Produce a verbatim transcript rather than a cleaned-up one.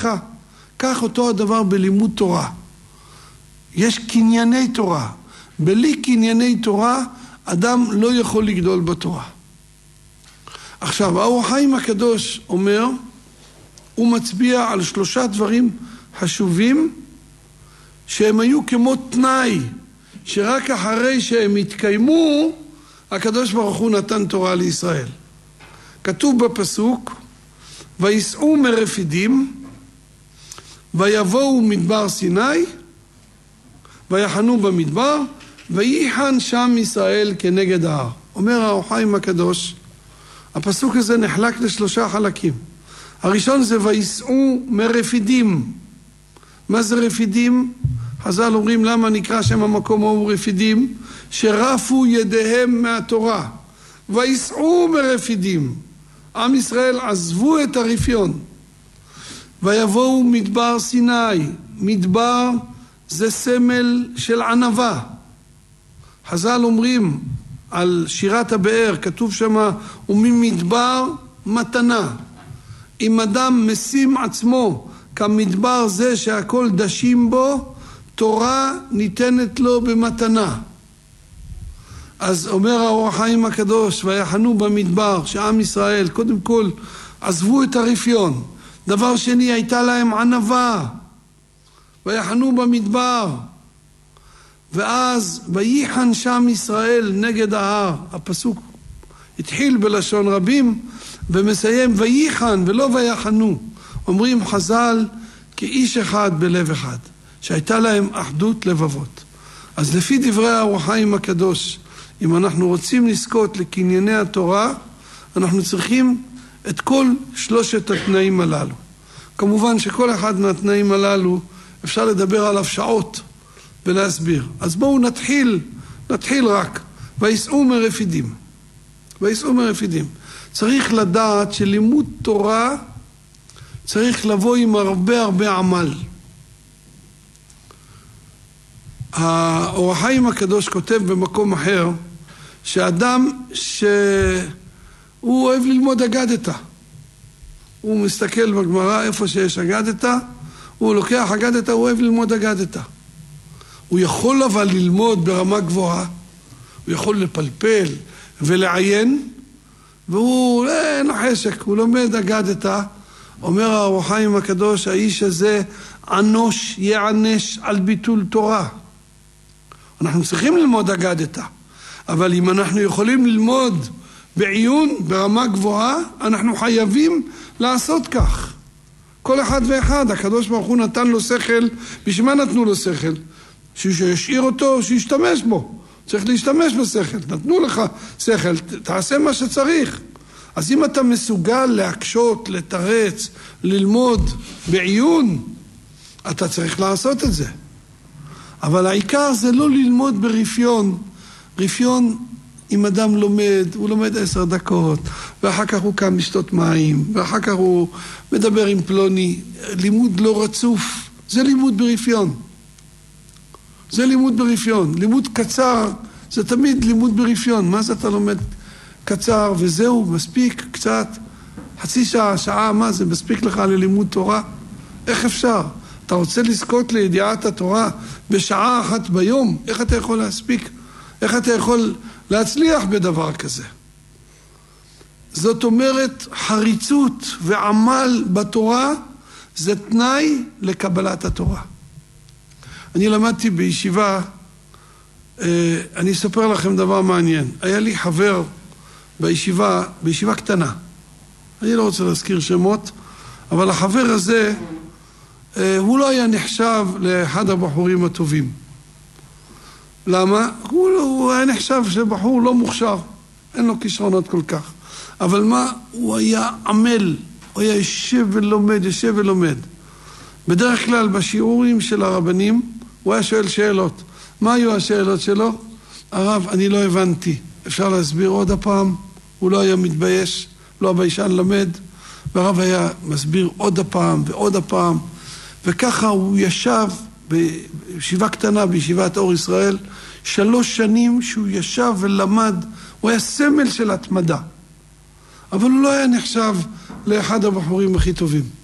לך. כך אותו הדבר בלימוד תורה. יש קנייני תורה. בלי קנייני תורה, אדם לא יכול לגדול בתורה. עכשיו, האור החיים הקדוש אומר, הוא מצביע על שלושה דברים חשובים, שהם היו כמו תנאי, שרק אחרי שהם התקיימו, הקדוש ברוך הוא נתן תורה לישראל. כתוב בפסוק, ויסעו מרפידים, ויבואו מדבר סיני, ויחנו במדבר, וייחן שם ישראל כנגד ההר. אומר האור החיים הקדוש, הפסוק הזה נחלק לשלושה חלקים. הראשון זה ויסעו מרפידים. מה זה רפידים? חז"ל אומרים למה נקרא שם המקום הוא רפידים? שרפו ידיהם מהתורה. ויסעו מרפידים. עם ישראל עזבו את הרפיון. ויבואו מדבר סיני. מדבר זה סמל של ענווה. חז"ל אומרים על שירת הבאר, כתוב שמה, וממדבר מתנה. אם אדם משים עצמו כמדבר זה שהכל דשים בו, תורה ניתנת לו במתנה. אז אומר האור החיים הקדוש, ויחנו במדבר, שעם ישראל קודם כל עזבו את הרפיון. דבר שני, הייתה להם ענווה. ויחנו במדבר. ואז וייחן שם ישראל נגד ההר. הפסוק התחיל בלשון רבים ומסיים וייחן ולא ויחנו. אומרים חז"ל כאיש אחד בלב אחד, שהייתה להם אחדות לבבות. אז לפי דברי האור החיים הקדוש, אם אנחנו רוצים לזכות לקנייני התורה, אנחנו צריכים את כל שלושת התנאים הללו. כמובן שכל אחד מהתנאים הללו אפשר לדבר עליו שעות ולהסביר. אז בואו נתחיל, נתחיל רק. ויסעו מרפידים. ויסעו מרפידים. צריך לדעת שלימוד תורה צריך לבוא עם הרבה הרבה עמל. האור החיים הקדוש כותב במקום אחר, שאדם שהוא אוהב ללמוד אגדתא. הוא מסתכל בגמרא איפה שיש אגדתא, הוא לוקח אגדתא, הוא אוהב ללמוד אגדתא. הוא יכול אבל ללמוד ברמה גבוהה, הוא יכול לפלפל ולעיין, והוא אין לו חשק, הוא לומד אגדתא. אומר האור החיים הקדוש, האיש הזה ענוש יענש על ביטול תורה. אנחנו צריכים ללמוד אגדתא, אבל אם אנחנו יכולים ללמוד בעיון ברמה גבוהה, אנחנו חייבים לעשות כך. כל אחד ואחד, הקדוש ברוך הוא נתן לו שכל. בשביל מה נתנו לו שכל? שישאיר אותו, שישתמש בו. צריך להשתמש בשכל. נתנו לך שכל, תעשה מה שצריך. אז אם אתה מסוגל להקשות, לתרץ, ללמוד בעיון, אתה צריך לעשות את זה. אבל העיקר זה לא ללמוד ברפיון. רפיון, אם אדם לומד, הוא לומד עשר דקות, ואחר כך הוא קם לשתות מים, ואחר כך הוא מדבר עם פלוני. לימוד לא רצוף, זה לימוד ברפיון. זה לימוד ברפיון. לימוד קצר, זה תמיד לימוד ברפיון. מה זה אתה לומד קצר וזהו, מספיק קצת, חצי שעה, שעה, מה זה, מספיק לך ללימוד תורה? איך אפשר? אתה רוצה לזכות לידיעת התורה בשעה אחת ביום? איך אתה יכול להספיק? איך אתה יכול להצליח בדבר כזה? זאת אומרת, חריצות ועמל בתורה זה תנאי לקבלת התורה. אני למדתי בישיבה, אני אספר לכם דבר מעניין. היה לי חבר בישיבה, בישיבה קטנה. אני לא רוצה להזכיר שמות, אבל החבר הזה, הוא לא היה נחשב לאחד הבחורים הטובים. למה? הוא, לא, הוא היה נחשב שבחור לא מוכשר, אין לו כישרונות כל כך. אבל מה? הוא היה עמל, הוא היה יושב ולומד, יושב ולומד. בדרך כלל בשיעורים של הרבנים, הוא היה שואל שאלות. מה היו השאלות שלו? הרב, אני לא הבנתי. אפשר להסביר עוד הפעם? הוא לא היה מתבייש, לא הביישן למד. והרב היה מסביר עוד הפעם ועוד הפעם. וככה הוא ישב בישיבה קטנה, בישיבת אור ישראל, שלוש שנים שהוא ישב ולמד. הוא היה סמל של התמדה. אבל הוא לא היה נחשב לאחד הבחורים הכי טובים.